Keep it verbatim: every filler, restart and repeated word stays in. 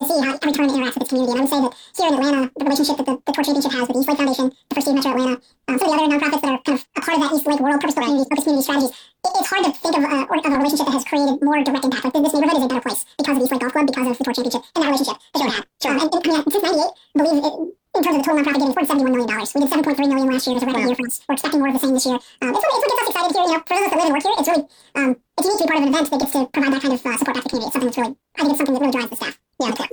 see how every tournament interacts with its community. And I would say that here in Atlanta, the relationship that the, the Tour Championship has with the East Lake Foundation, the First Aid Metro Atlanta, um, some of the other nonprofits that are kind of a part of that East Lake world, purpose-built communities, focused community strategies, it, it's hard to think of, uh, or, of a relationship that has created more direct impact. Like this neighborhood is a better place because of the East Lake Golf Club, because of the Tour Championship, and that relationship that Joe had. Sure. Um, and, and I mean, since ninety-eight, I believe it, in terms of the total nonprofit giving, it's seventy-one million dollars. We did seven point three million dollars last year. It was a record year for us. We're expecting more of the same this year. Um, it's, what, it's what gets us excited here. You know, for those of us that live and work here, it's really um, it's unique to be part of an event that gets to provide that kind of uh, support back to the community. It's something that's really, I think it's something that really drives the staff. Yeah,